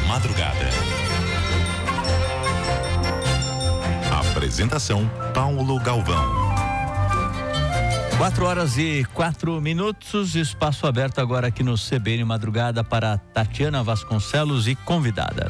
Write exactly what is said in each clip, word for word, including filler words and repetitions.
madrugada. Apresentação Paulo Galvão. Quatro horas e quatro minutos, espaço aberto agora aqui no C B N Madrugada para Tatiana Vasconcelos e convidada.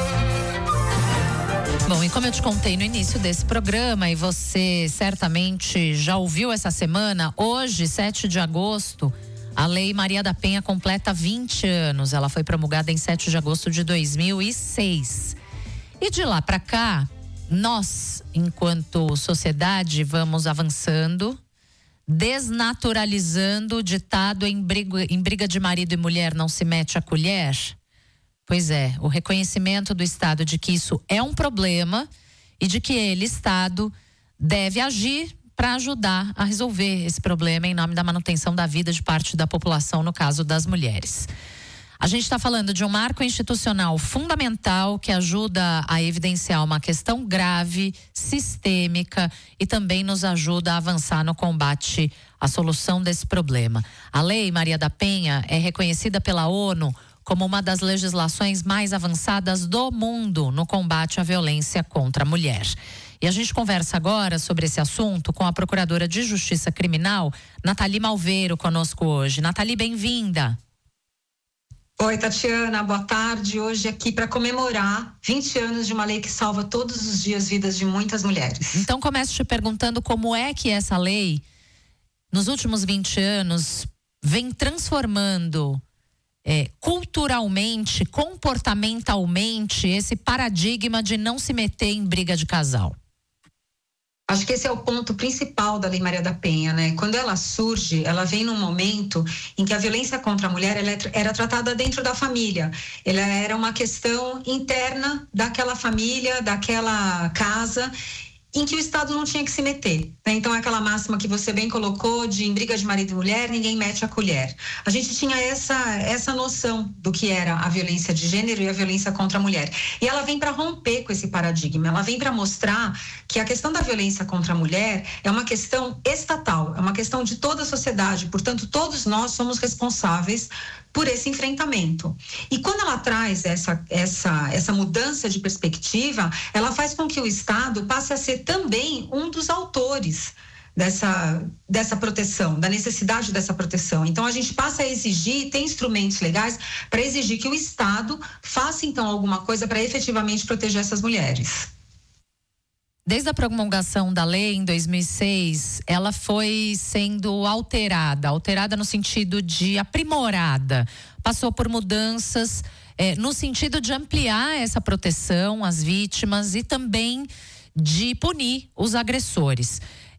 Bom, e como eu te contei no início desse programa, e você certamente já ouviu essa semana, hoje, sete de agosto, a Lei Maria da Penha completa vinte anos. Ela foi promulgada em sete de agosto de dois mil e seis. E de lá para cá, nós, enquanto sociedade, vamos avançando, desnaturalizando o ditado em briga, em briga de marido e mulher não se mete a colher. Pois é, o reconhecimento do Estado de que isso é um problema e de que ele, Estado, deve agir para ajudar a resolver esse problema em nome da manutenção da vida de parte da população, no caso das mulheres. A gente está falando de um marco institucional fundamental que ajuda a evidenciar uma questão grave, sistêmica e também nos ajuda a avançar no combate à solução desse problema. A Lei Maria da Penha é reconhecida pela ONU como uma das legislações mais avançadas do mundo no combate à violência contra a mulher. E a gente conversa agora sobre esse assunto com a Procuradora de Justiça Criminal, Nathalie Malveiro, conosco hoje. Nathalie, bem-vinda. Oi, Tatiana, boa tarde. Hoje aqui para comemorar vinte anos de uma lei que salva todos os dias vidas de muitas mulheres. Então começo te perguntando como é que essa lei, nos últimos vinte anos, vem transformando É, culturalmente, comportamentalmente, esse paradigma de não se meter em briga de casal. Acho que esse é o ponto principal da Lei Maria da Penha, né? Quando ela surge, ela vem num momento em que a violência contra a mulher ela era tratada dentro da família. Ela era uma questão interna daquela família, daquela casa, em que o Estado não tinha que se meter, né? Então aquela máxima que você bem colocou de em briga de marido e mulher, ninguém mete a colher. A gente tinha essa, essa noção do que era a violência de gênero e a violência contra a mulher. E ela vem para romper com esse paradigma, ela vem para mostrar que a questão da violência contra a mulher é uma questão estatal, é uma questão de toda a sociedade, portanto todos nós somos responsáveis por esse enfrentamento. E quando ela traz essa, essa, essa mudança de perspectiva, ela faz com que o Estado passe a ser também um dos autores dessa, dessa proteção, da necessidade dessa proteção. Então a gente passa a exigir, tem instrumentos legais para exigir que o Estado faça então alguma coisa para efetivamente proteger essas mulheres. Desde a promulgação da lei em dois mil e seis, ela foi sendo alterada, alterada no sentido de aprimorada. Passou por mudanças eh, no sentido de ampliar essa proteção às vítimas e também de punir os agressores.